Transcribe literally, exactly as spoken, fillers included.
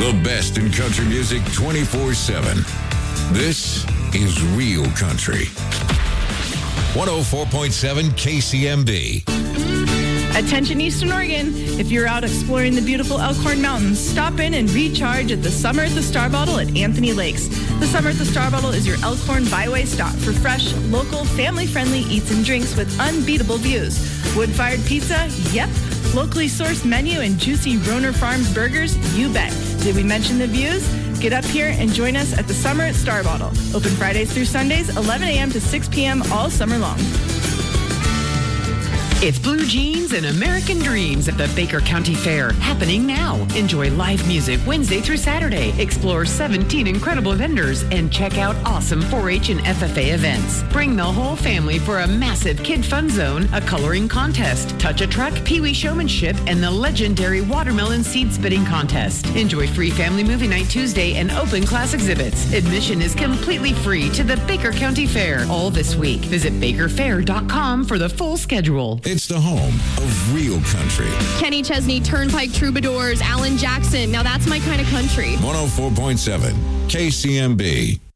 The best in country music twenty-four seven. This is Real Country. one oh four point seven K C M B. Attention Eastern Oregon, if you're out exploring the beautiful Elkhorn Mountains, stop in and recharge at the Summer at the Star Bottle at Anthony Lakes. The Summer at the Star Bottle is your Elkhorn byway stop for fresh, local, family-friendly eats and drinks with unbeatable views. Wood-fired pizza? Yep. Locally sourced menu and juicy Roner Farms burgers? You bet. Did we mention the views? Get up here and join us at the Summer at Star Bottle. Open Fridays through Sundays, eleven a.m. to six p.m. all summer long. It's Blue Jeans and American Dreams at the Baker County Fair, happening now. Enjoy live music Wednesday through Saturday. Explore seventeen incredible vendors and check out awesome four H and F F A events. Bring the whole family for a massive kid fun zone, a coloring contest, touch a truck, pee-wee showmanship, and the legendary watermelon seed spitting contest. Enjoy free family movie night Tuesday and open class exhibits. Admission is completely free to the Baker County Fair all this week. Visit baker fair dot com for the full schedule. It's the home of Real Country. Kenny Chesney, Turnpike Troubadours, Alan Jackson. Now that's my kind of country. one oh four point seven K C M B.